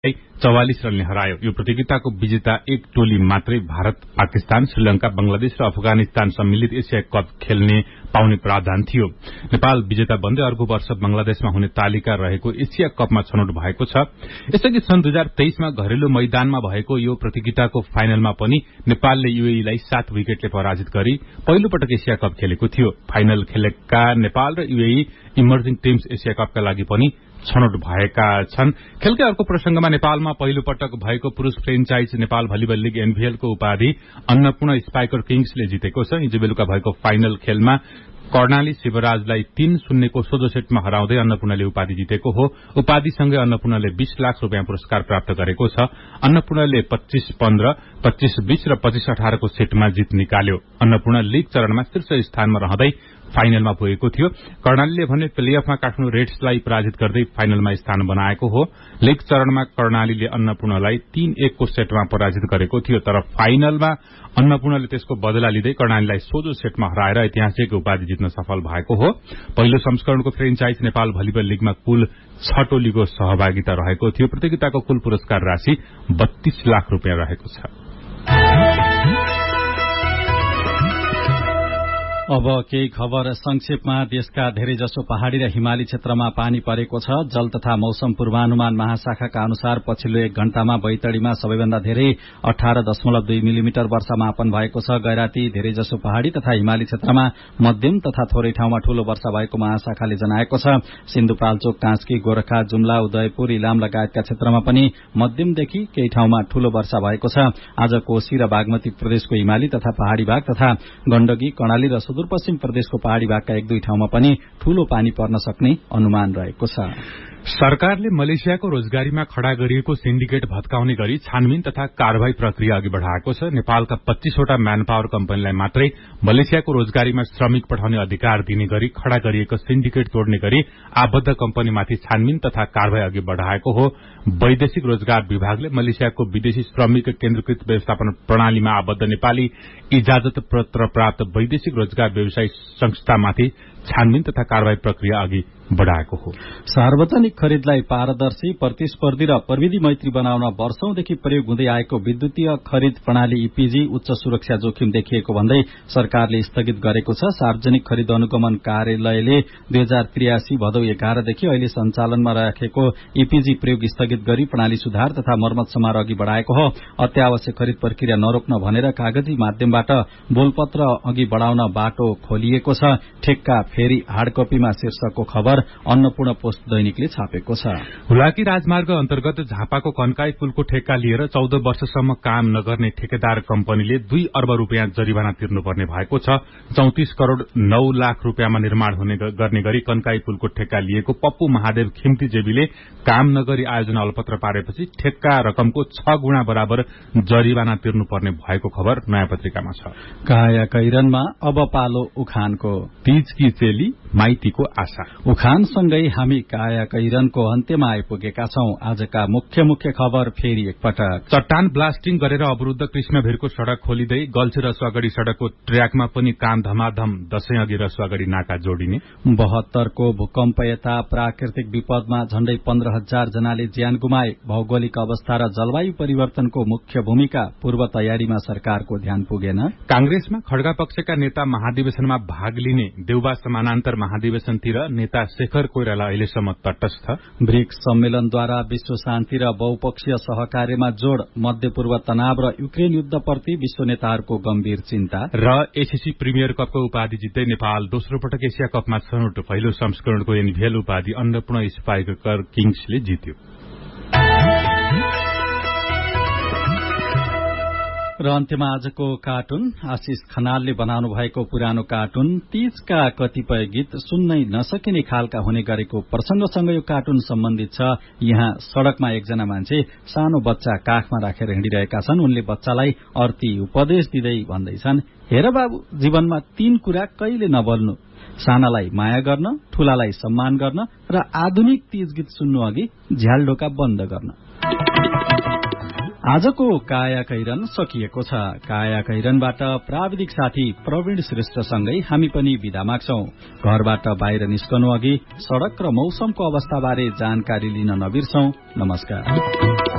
44 रनले हरायो। यो प्रतियोगिताको विजेता एक टोली मात्रै भारत, पाकिस्तान, श्रीलंका, बंगलादेश र अफगानिस्तान सम्मिलित एशिया कप खेल्ने पाउने प्रावधान थियो। नेपाल विजेता बन्दै अर्को वर्ष बंगलादेशमा हुने तालिका रहेको एशिया कपमा छनौट भएको छ। यसअघि सन् 2023 मा घरेलु मैदानमा भएको यो प्रतियोगिताको फाइनलमा पनि नेपालले यूएईलाई 7 विकेटले पराजित गरी पहिलो पटक एशिया कप खेलेको थियो। फाइनल खेलेका नेपाल र यूएई इमर्जिङ टिम्स एशिया कपका लागि पनि छनौट भएका छन्। खेलकै अर्को प्रसंगमा नेपालमा पहिलो पटक भएको पुरूष फ्रेन्चाइज नेपाल भलिबल लीग एनभीएलको उपाधि अन्नपूर्ण स्पाइकर किङ्सले जितेको छ। हिजो बेलुका भएको फाइनल खेलमा कर्णाली शिवराजलाई 3-0 को सोझो सेटमा हराउँदै अन्नपूर्णले उपाधि जितेको हो। उपाधिसँगै अन्नपूर्णले 20 लाख रुपियाँ पुरस्कार प्राप्त गरेको छ। अन्नपूर्णले 25-15, 25-20 र 25-18 को सेटमा जित निकाल्यो। अन्नपूर्ण लीग चरणमा शीर्ष स्थानमा रहँदै फाइनलमा पुगेको थियो। कर्णालीले भने प्लेअफमा काठमाडौँ रेड्सलाई पराजित गर्दै फाइनलमा स्थान बनाएको हो। लीग चरणमा कर्णालीले अन्नपूर्णलाई 3-1 को सेटमा पराजित गरेको थियो, तर फाइनलमा अन्नपूर्णले त्यसको बदला लिँदै कर्णालीलाई सोझो सेटमा हराएर ऐतिहासिक उपाधि जित्न सफल भएको हो। पहिलो संस्करणको फ्रेन्चाइज नेपाल भलिबल लीगमा कुल 6 टोलीको सहभागिता रहेको थियो। प्रतियोगिताको कुल पुरस्कार राशि 32 लाख रुपियाँ रहेको छ। अब केही खबर संक्षेपमा। देशका धेरैजसो पहाड़ी र हिमाली क्षेत्रमा पानी परेको छ। जल तथा मौसम पूर्वानुमान महाशाखाका अनुसार पछिल्लो 1 घण्टामा बैतडीमा सबैभन्दा धेरै 18.2 मिलिमिटर वर्षा मापन भएको छ। गैराती धेरैजसो पहाड़ी तथा हिमाली क्षेत्रमा मध्यम तथा थोरै ठाउँमा ठूलो वर्षा भएको महाशाखाले जनाएको छ। सिन्धुपाल्चोक, कास्की, गोरखा, जुम्ला, उदयपुर, इलाम लगायतका क्षेत्रमा पनि मध्यमदेखि केही ठाउँमा ठूलो वर्षा भएको छ। आज कोशी र बागमती प्रदेशको हिमाली तथा पहाड़ी भाग तथा गण्डकी, कर्णाली र सुदूरपश्चिम प्रदेशको पहाड़ी भागका 1-2 ठाउँमा पनि ठूलो पानी पर्न सक्ने अनुमान रहेको छ। सरकारले मलेसियाको रोजगारीमा खड़ा गरिएको सिन्डिकेट भत्काउने गरी छानबिन तथा कारवाही प्रक्रिया अघि बढ़ाएको छ। नेपालका 25 वटा म्यान पावर कम्पनीलाई मात्रै मलेसियाको रोजगारीमा श्रमिक पठाउने अधिकार दिने गरी खड़ा गरिएको सिन्डिकेट तोड्ने गरी आबद्ध कम्पनीमाथि छानबिन तथा कारवाही अघि बढ़ाएको हो। वैदेशिक रोजगार विभागले मलेसियाको विदेशी श्रमिक केन्द्रीकृत व्यवस्थापन प्रणालीमा आबद्ध नेपाली इजाजत पत्र प्राप्त वैदेशिक रोजगार व्यवसायी संस्थामाथि छानबिन तथा कारवाही प्रक्रिया अघि बढ़ाएको हो। सार्वजनिक खरिदलाई पारदर्शी, प्रतिस्पर्धी र प्रविधि मैत्री बनाउन वर्षौंदेखि प्रयोग हुँदै आएको विद्युतीय खरिद प्रणाली ईपीजी उच्च सुरक्षा जोखिम देखिएको भन्दै सरकारले स्थगित गरेको छ। सार्वजनिक खरिद अनुगमन कार्यालयले 2083 भदौ 11 देखि अहिले सञ्चालनमा राखेको ईपीजी प्रयोग स्थगित गरी प्रणाली सुधार तथा मर्मत समारोह अघि बढ़ाएको हो। अत्यावश्यक खरिद प्रक्रिया नरोक्न भनेर कागजी माध्यमबाट बोलपत्र अघि बढ़ाउन बाटो खोलिएको छ। ठेक्का फेरि हार्ड कपीमा शीर्षकको खबर अन्नपूर्ण पोस्ट दैनिकले छापेको छ। हुलाकी राजमार्ग अन्तर्गत झापाको कन्काई पुलको ठेक्का लिएर 14 वर्षसम्म काम नगर्ने ठेकेदार कम्पनीले 2 अर्ब रुपियाँ जरिवाना तिर्नुपर्ने भएको छ। 34 करोड़ 9 लाख रुपियाँमा निर्माण गर्ने गरी कन्काई पुलको ठेक्का लिएको पप्पू महादेव खिम्तीजेबीले काम नगरी आयोजना अलपत्र पारेपछि ठेक्का रकमको 6 गुणा बराबर जरिवाना तिर्नुपर्ने भएको खबर नयाँ पत्रिकामा छ। काया कैरनमा अब पालो उखानको। तीजकी चेली माइतीको आशा। उखानसँगै हामी काया कैरनको अन्त्यमा आइपुगेका छौं। आजका मुख्य खबर फेरि एकपटक। चट्टान ब्लास्टिङ गरेर अवरुद्ध कृष्णभिरको सड़क खोलिँदै गल्छे रसुवागढ़ी सड़कको ट्र्याकमा पनि काम धमाधम। दशैं अघि रसुवागढ़ी नाका जोडिने। 72 को भूकम्प यता प्राकृतिक विपदमा झण्डै 15,000 जनाले ज्यान गुमाए। भौगोलिक अवस्था र जलवायु परिवर्तनको मुख्य भूमिका, पूर्व तयारीमा सरकारको ध्यान पुगेन। कांग्रेसमा खड्गा पक्षका नेता महाधिवेशनमा भाग लिने। देउबा समानान्तर महाधिवेशनतिर नेता शेखर कोइराला अहिलेसम्म तटस्थ। ब्रिक्स सम्मेलनद्वारा विश्व शान्ति र बहुपक्षीय सहकार्यमा जोड़। मध्यपूर्व तनाव र युक्रेन युद्धप्रति विश्व नेताहरूको गम्भीर चिन्ता। र एसीसी प्रिमियर कपको उपाधि जित्दै नेपाल दोस्रो पटक एशिया कपमा छनौट। पहिलो संस्करणको एनभीएल उपाधि अन्नपूर्ण स्पाइकर किङ्सले जित्यो। र अन्त्यमा आजको कार्टुन। आशिष खनालले बनाउनु भएको पुरानो कार्टुन तीजका कतिपय गीत सुन्नै नसकिने खालका हुने गरेको प्रसंगसँग यो कार्टुन सम्बन्धित छ। यहाँ सड़कमा एकजना मान्छे सानो बच्चा काखमा राखेर हिँडिरहेका छन्। उनले बच्चालाई अर्थी उपदेश दिँदै भन्दैछन्, हेर बाबु, जीवनमा 3 कुरा कहिले नबोल्नु। सानालाई माया गर्न, ठूलालाई सम्मान गर्न र आधुनिक तीज गीत सुन्नु अघि झ्यालढोका बन्द गर्न। आजको काया कैरन सकिएको छ। काया कैरनबाट प्राविधिक साथी प्रवीण श्रेष्ठसँगै हामी पनि बिदा माग्छौं। घरबाट बाहिर निस्कनु अघि सड़क र मौसमको अवस्थाबारे जानकारी लिन नबिर्सौं। नमस्कार।